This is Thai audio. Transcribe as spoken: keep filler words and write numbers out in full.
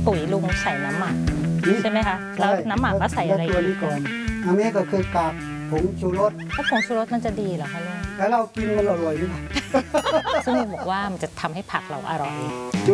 ปุ๋ยลุงใส่น้ำหมักใช่ไหมคะแล้วน้ำหมักก็ใส่อะไรตัวนี้ก่อนอันนี้ก็คือกากผงชูรสถ้าผงชูรสมันจะดีเหรอคะลุงแล้วเรากินมันอร่อยไหมซึ่งบอกว่ามันจะทำให้ผักเราอร่อย